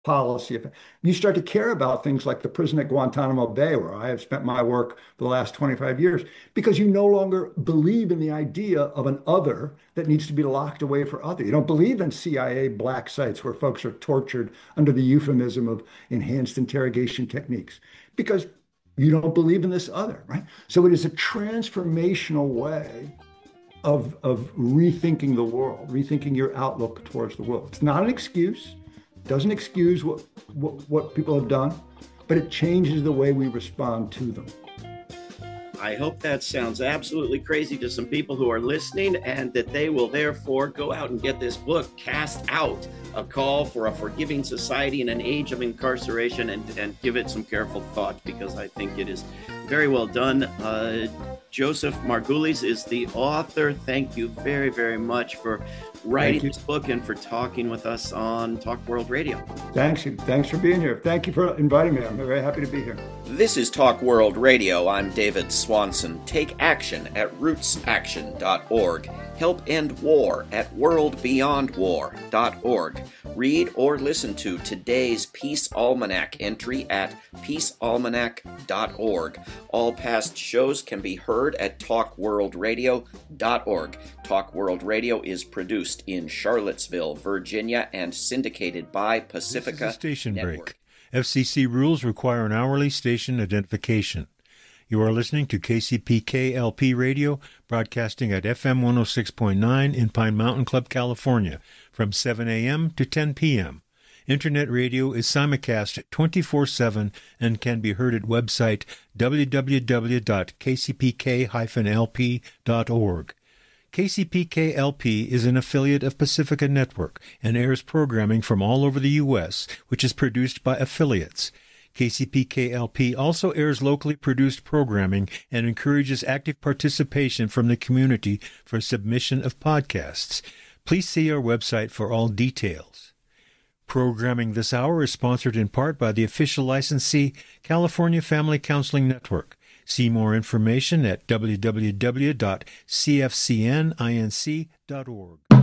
policy. You start to care about things like the prison at Guantanamo Bay, where I have spent my work for the last 25 years, because you no longer believe in the idea of an other that needs to be locked away for other. You don't believe in CIA black sites where folks are tortured under the euphemism of enhanced interrogation techniques because you don't believe in this other, right? So it is a transformational way of rethinking the world, rethinking your outlook towards the world. It's not an excuse, doesn't excuse what people have done, but it changes the way we respond to them. I hope that sounds absolutely crazy to some people who are listening, and that they will therefore go out and get this book, Cast Out, a call for a forgiving society in an age of incarceration, and give it some careful thought, because I think it is very well done. Joseph Margulies is the author. Thank you very, very much for writing this book and for talking with us on Talk World Radio. Thanks for being here. Thank you for inviting me. I'm very happy to be here. This is Talk World Radio. I'm David Swanson. Take action at rootsaction.org. Help end war at worldbeyondwar.org. Read or listen to today's Peace Almanac entry at peacealmanac.org. All past shows can be heard at talkworldradio.org. Talk World Radio is produced in Charlottesville, Virginia, and syndicated by Pacifica This is a station Network. break. FCC rules require an hourly station identification. You are listening to KCPK-LP Radio, broadcasting at FM 106.9 in Pine Mountain Club, California, from 7 a.m. to 10 p.m. Internet radio is simulcast 24/7 and can be heard at website www.kcpk-lp.org. KCPK-LP is an affiliate of Pacifica Network and airs programming from all over the U.S., which is produced by affiliates. KCPK-LP also airs locally produced programming and encourages active participation from the community for submission of podcasts. Please see our website for all details. Programming this hour is sponsored in part by the official licensee, California Family Counseling Network. See more information at www.cfcninc.org.